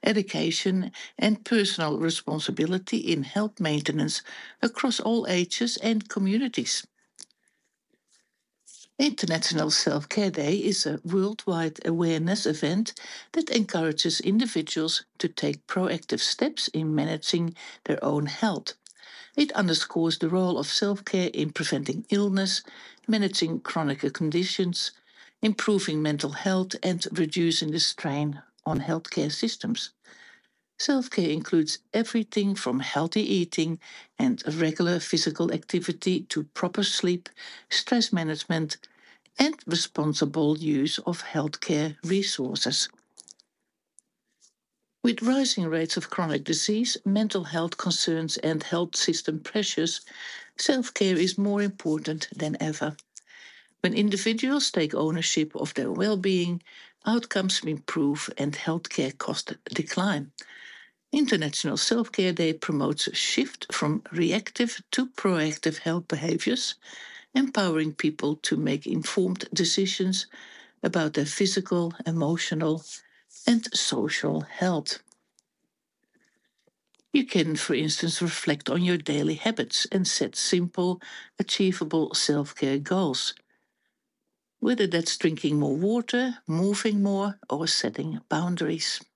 education, and personal responsibility in health maintenance across all ages and communities. International Self Care Day is a worldwide awareness event that encourages individuals to take proactive steps in managing their own health. It underscores the role of self care in preventing illness, managing chronic conditions, improving mental health, and reducing the strain on healthcare systems. Self care includes everything from healthy eating and regular physical activity to proper sleep, stress management, and responsible use of healthcare resources. With rising rates of chronic disease, mental health concerns, and health system pressures, self care is more important than ever. When individuals take ownership of their well being, outcomes improve and healthcare costs decline. International Self Care Day promotes a shift from reactive to proactive health behaviors, empowering people to make informed decisions about their physical, emotional, and social health. You can, for instance, reflect on your daily habits and set simple, achievable self care goals, whether that's drinking more water, moving more, or setting boundaries.